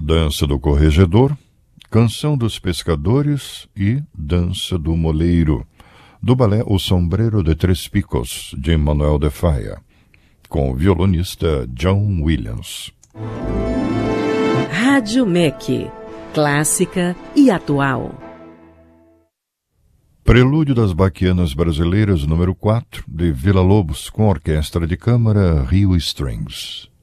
Dança do Corregedor, Canção dos Pescadores e Dança do Moleiro, do balé O Sombrero de Tres Picos, de Manuel de Falla, com o violonista John Williams. Rádio MEC, clássica e atual. Prelúdio das Baquianas Brasileiras, número 4, de Villa-Lobos, com orquestra de câmara Rio Strings.